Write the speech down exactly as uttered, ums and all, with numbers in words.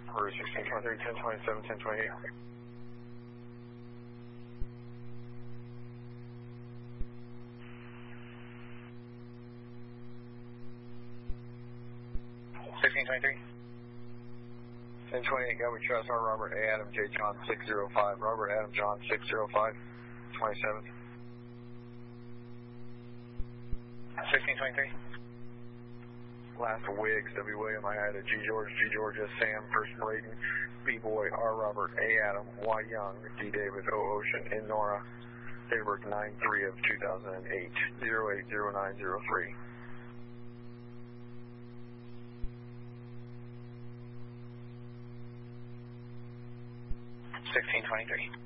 Route sixteen twenty-three, ten twenty-seven, ten twenty-eight. sixteen twenty-three. ten twenty-eight, Galway Trust, R. Robert A. Adam J. John six zero five, Robert Adam John six zero five, twenty-seven. sixteen twenty-three. Last Wiggs, W. William, I had a G. George, G. Georgia, Sam, First Braden, B. Boy, R. Robert, A. Adam, Y. Young, D. David, O. Ocean, N. Nora, date of birth nine three of two thousand eight, zero eight zero nine zero three. sixteen twenty-three.